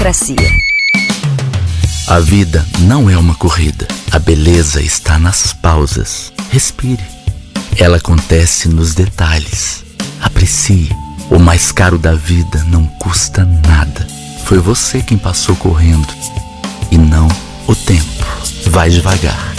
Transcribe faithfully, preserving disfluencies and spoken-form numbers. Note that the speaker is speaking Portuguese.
Democracia. A vida não é uma corrida. A beleza está nas pausas. Respire. Ela acontece nos detalhes. Aprecie. O mais caro da vida não custa nada. Foi você quem passou correndo e não o tempo. Vai devagar.